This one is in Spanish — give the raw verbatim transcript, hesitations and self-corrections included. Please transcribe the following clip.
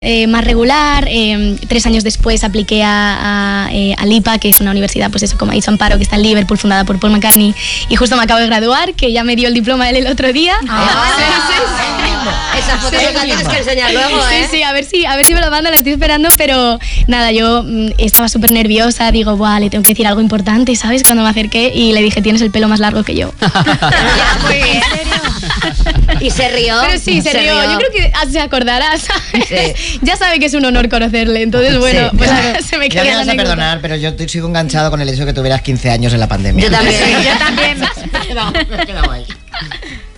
Eh, más regular, eh, tres años después apliqué a, a, eh, a LIPA, que es una universidad, pues eso, como ha dicho Amparo, que está en Liverpool, fundada por Paul McCartney, y justo me acabo de graduar, que ya me dio el diploma él el otro día. Ah, sí, sí, sí. Esa foto sí, la tienes que enseñar luego, ¿eh? Sí, sí, a ver si, a ver si me lo manda, la estoy esperando, pero nada, yo mm, estaba súper nerviosa, digo, buah, le tengo que decir algo importante, ¿sabes? Cuando me acerqué y le dije, tienes el pelo más largo que yo. Ya, muy bien. Y se rió. Pero sí, se, se rió. rió. Yo creo que se acordará, ¿sabes? Sí. Ya sabe que es un honor conocerle, entonces bueno, sí, pues ya, se me queda. Ya me vas a perdonar, pero yo te sigo enganchado con el hecho de que tuvieras quince años en la pandemia. Yo también. Sí, yo también. me he quedado, me he quedado ahí.